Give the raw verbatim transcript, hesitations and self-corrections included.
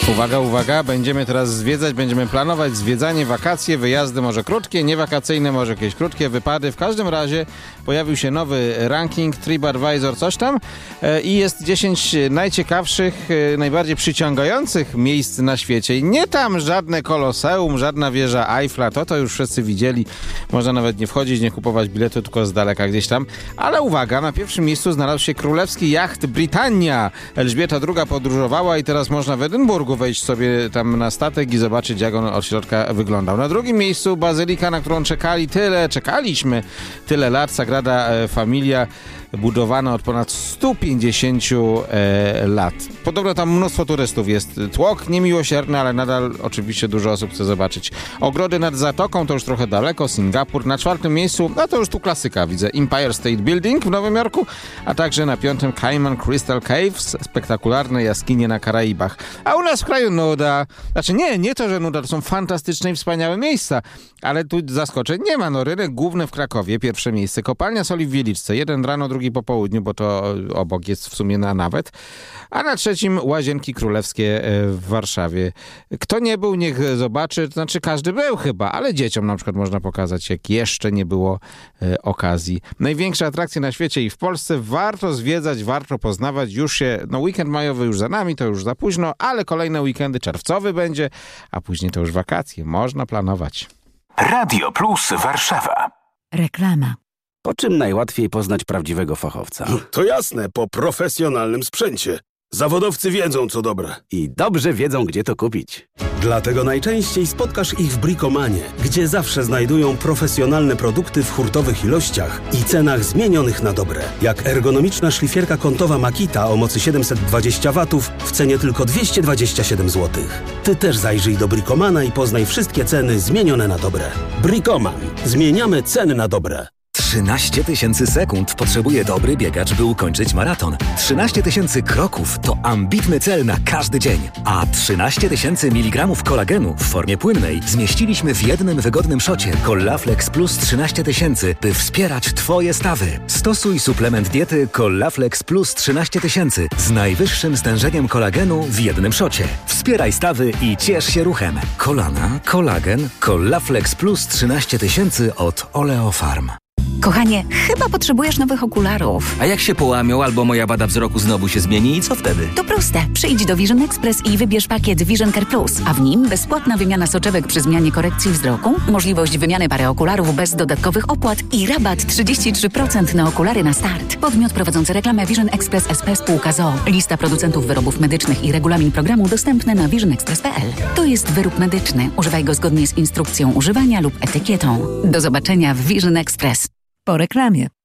Uwaga, uwaga, będziemy teraz zwiedzać, będziemy planować zwiedzanie, wakacje, wyjazdy może krótkie, niewakacyjne, może jakieś krótkie wypady. W każdym razie pojawił się nowy ranking TripAdvisor, coś tam i jest dziesięć najciekawszych, najbardziej przyciągających miejsc na świecie. I nie tam żadne koloseum, żadna wieża Eiffla, to to już wszyscy widzieli. Można nawet nie wchodzić, nie kupować biletu, tylko z daleka gdzieś tam. Ale uwaga, na pierwszym miejscu znalazł się królewski jacht Britannia. Elżbieta druga podróżowała i teraz można w Edynburgu wejść sobie tam na statek i zobaczyć, jak on od środka wyglądał. Na drugim miejscu bazylika, na którą czekali tyle, czekaliśmy tyle lat, Sagrada Familia, budowana od ponad stu pięćdziesięciu e, lat. Podobno tam mnóstwo turystów jest. Tłok niemiłosierny, ale nadal oczywiście dużo osób chce zobaczyć. Ogrody nad Zatoką to już trochę daleko, Singapur. Na czwartym miejscu, no to już tu klasyka, widzę, Empire State Building w Nowym Jorku, a także na piątym Cayman Crystal Caves, spektakularne jaskinie na Karaibach. A u nas w kraju nuda. Znaczy nie, nie to, że nuda, to są fantastyczne i wspaniałe miejsca, ale tu zaskoczeń nie ma. No, rynek główny w Krakowie, pierwsze miejsce. Kopalnia soli w Wieliczce, jeden rano, drugi po południu, bo to obok jest w sumie na nawet. A na trzecim Łazienki Królewskie w Warszawie. Kto nie był, niech zobaczy. To znaczy każdy był chyba, ale dzieciom na przykład można pokazać, jak jeszcze nie było e, okazji. Największe atrakcje na świecie i w Polsce. Warto zwiedzać, warto poznawać. Już się, no weekend majowy już za nami, to już za późno, ale kolejne weekendy, czerwcowy będzie, a później to już wakacje. Można planować. Radio Plus Warszawa. Reklama. Po czym najłatwiej poznać prawdziwego fachowca? To jasne, po profesjonalnym sprzęcie. Zawodowcy wiedzą, co dobre. I dobrze wiedzą, gdzie to kupić. Dlatego najczęściej spotkasz ich w Bricomanie, gdzie zawsze znajdują profesjonalne produkty w hurtowych ilościach i cenach zmienionych na dobre. Jak ergonomiczna szlifierka kątowa Makita o mocy siedemset dwadzieścia watów w cenie tylko dwieście dwadzieścia siedem złotych. Ty też zajrzyj do Bricomana i poznaj wszystkie ceny zmienione na dobre. Bricoman. Zmieniamy ceny na dobre. trzynaście tysięcy sekund potrzebuje dobry biegacz, by ukończyć maraton. trzynaście tysięcy kroków to ambitny cel na każdy dzień. A trzynaście tysięcy miligramów kolagenu w formie płynnej zmieściliśmy w jednym wygodnym szocie Collaflex Plus trzynaście tysięcy, by wspierać Twoje stawy. Stosuj suplement diety Collaflex Plus trzynaście tysięcy z najwyższym stężeniem kolagenu w jednym szocie. Wspieraj stawy i ciesz się ruchem. Kolana, kolagen, Collaflex Plus trzynaście tysięcy od Oleofarm. Kochanie, chyba potrzebujesz nowych okularów. A jak się połamią albo moja wada wzroku znowu się zmieni i co wtedy? To proste. Przyjdź do Vision Express i wybierz pakiet Vision Care Plus, a w nim bezpłatna wymiana soczewek przy zmianie korekcji wzroku, możliwość wymiany pary okularów bez dodatkowych opłat i rabat trzydzieści trzy procent na okulary na start. Podmiot prowadzący reklamę Vision Express S P Spółka z o o. Lista producentów wyrobów medycznych i regulamin programu dostępne na vision express kropka p l. To jest wyrób medyczny. Używaj go zgodnie z instrukcją używania lub etykietą. Do zobaczenia w Vision Express. Po reklamie.